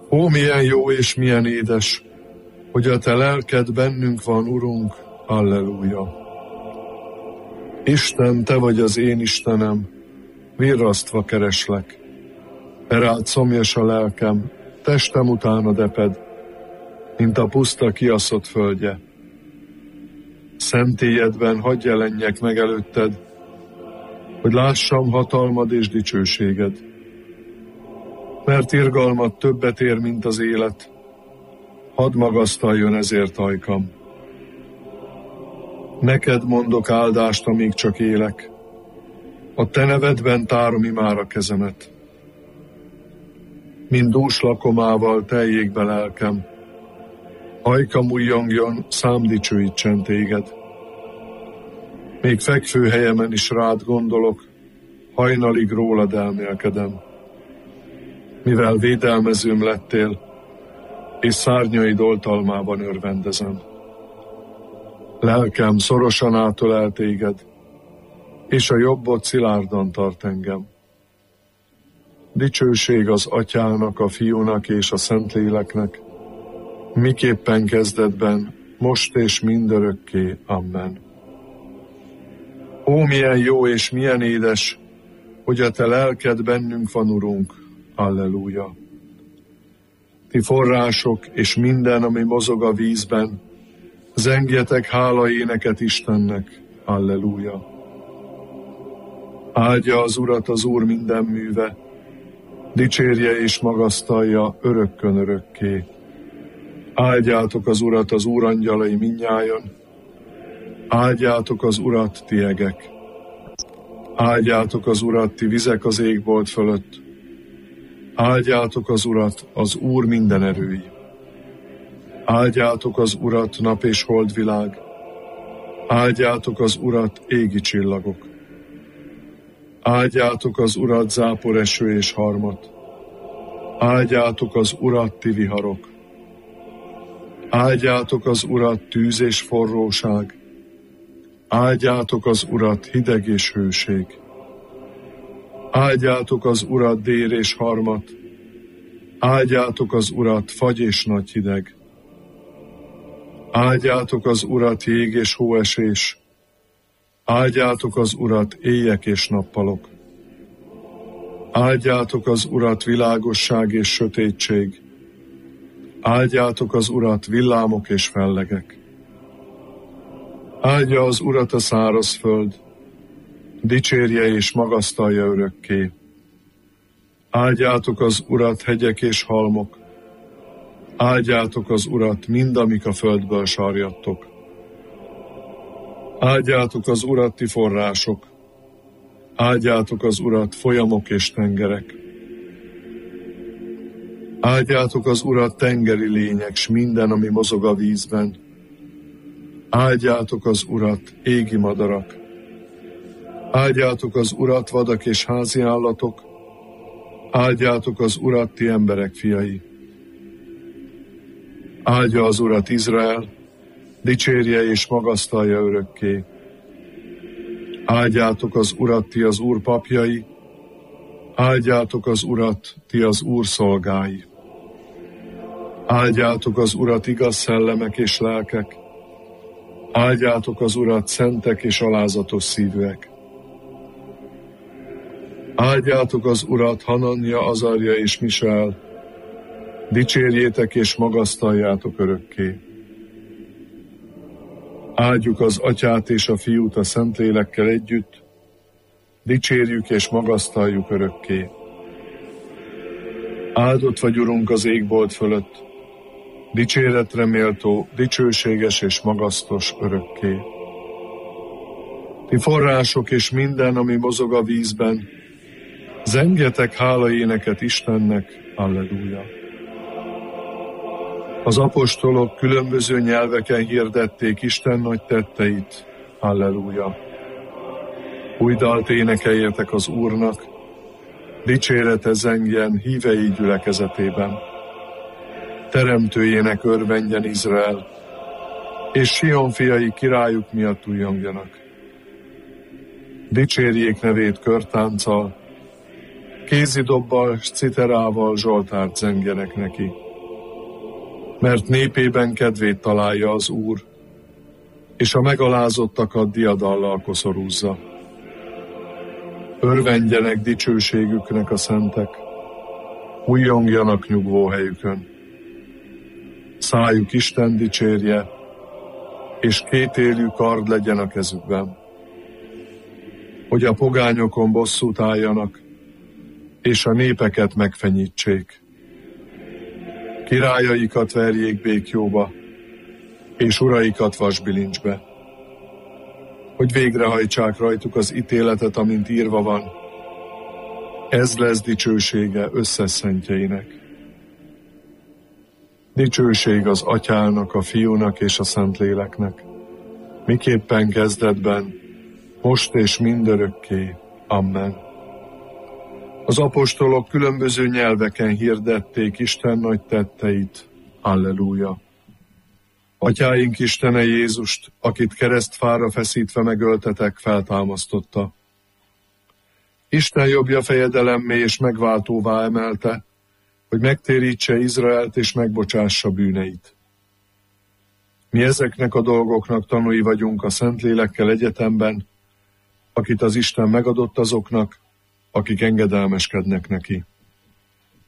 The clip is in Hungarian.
Ó, milyen jó és milyen édes, hogy a te lelked bennünk van, Urunk, halleluja. Isten, te vagy az én Istenem, virrasztva kereslek. Erált szomjas a lelkem, testem utánad eped, mint a puszta kiaszott földje. Szentélyedben hadd jelenjek meg előtted, hogy lássam hatalmad és dicsőséged. Mert irgalmat többet ér, mint az élet, hadd magasztaljon ezért ajkam. Neked mondok áldást, amíg csak élek, a te nevedben tárom imára kezemet. Mind dús lakomával teljék be lelkem, ajkam ujjongjon, szám dicsőítsen téged. Még fekvő helyemen is rád gondolok, hajnalig rólad elmélkedem. Mivel védelmezőm lettél, és szárnyaid oltalmában örvendezem. Lelkem szorosan átölel téged, és a jobbod szilárdan tart engem. Dicsőség az Atyának, a Fiúnak és a Szentléleknek, miképpen kezdetben, most és mindörökké. Amen. Ó, milyen jó és milyen édes, hogy a te lelked bennünk van, Urunk, halleluja. Ti források és minden, ami mozog a vízben, zengjetek hálaéneket Istennek, halleluja. Áldja az Urat az Úr minden műve, dicsérje és magasztalja örökkön örökké. Áldjátok az Urat az Úr angyalai mindnyájan, áldjátok az Urat ti egek. Áldjátok az Urat ti vizek az égbolt fölött, áldjátok az Urat az Úr minden erői. Áldjátok az Urat nap és holdvilág, áldjátok az Urat égi csillagok. Áldjátok az Urat záporeső és harmat, áldjátok az Urat ti viharok. Áldjátok az Urat tűz és forróság, áldjátok az Urat hideg és hőség. Áldjátok az Urat dél és harmat, áldjátok az Urat fagy és nagy hideg. Áldjátok az Urat jég és hóesés, áldjátok az Urat éjek és nappalok. Áldjátok az Urat világosság és sötétség, áldjátok az Urat villámok és fellegek. Áldja az Urat a szárazföld, dicsérje és magasztalja örökké. Áldjátok az Urat hegyek és halmok, áldjátok az Urat mind, amik a földből sarjadtok. Áldjátok az Urat ti források, áldjátok az Urat folyamok és tengerek. Áldjátok az Urat tengeri lények, s minden, ami mozog a vízben. Áldjátok az Urat égi madarak. Áldjátok az Urat vadak és házi állatok. Áldjátok az Urat ti emberek fiai. Áldja az Urat Izrael, dicsérje és magasztalja örökké. Áldjátok az Urat ti az Úr papjai, áldjátok az Urat ti az Úr szolgái. Áldjátok az Urat igaz szellemek és lelkek, áldjátok az Urat szentek és alázatos szívűek. Áldjátok az Urat Hananja, Azarja és Misael, dicsérjétek és magasztaljátok örökké. Áldjuk az Atyát és a Fiút a Szentlélekkel együtt, dicsérjük és magasztaljuk örökké. Áldott vagy, Urunk, az égbolt fölött, dicséretre méltó, dicsőséges és magasztos örökké. Ti források és minden, ami mozog a vízben, zengjetek hálaéneket Istennek, halleluja. Az apostolok különböző nyelveken hirdették Isten nagy tetteit, halleluja. Új dalt énekeljetek az Úrnak, dicsérete zengjen hívei gyülekezetében. Teremtőjének örvendjen Izrael, és Sion fiai királyuk miatt újjongjanak. Dicsérjék nevét körtánccal, kézidobbal s citerával zsoltárt zengjenek neki. Mert népében kedvét találja az Úr, és a megalázottakat diadallal koszorúzza. Örvendjenek dicsőségüknek a szentek, újjongjanak nyugvó helyükön. Szájuk Isten dicsérje, és kétélű kard legyen a kezükben, hogy a pogányokon bosszút álljanak, és a népeket megfenyítsék. Királyaikat verjék békjóba, és uraikat vasbilincsbe, hogy végrehajtsák rajtuk az ítéletet, amint írva van. Ez lesz dicsősége összes szentjeinek. Dicsőség az Atyának, a Fiúnak és a Szentléleknek, miképpen kezdetben, most és mindörökké. Amen. Az apostolok különböző nyelveken hirdették Isten nagy tetteit. Alleluja! Atyáink Istene Jézust, akit keresztfára feszítve megöltetek, feltámasztotta. Isten jobbja fejedelemmé és megváltóvá emelte, hogy megtérítse Izraelt és megbocsássa bűneit. Mi ezeknek a dolgoknak tanúi vagyunk a Szentlélekkel egyetemben, akit az Isten megadott azoknak, akik engedelmeskednek neki.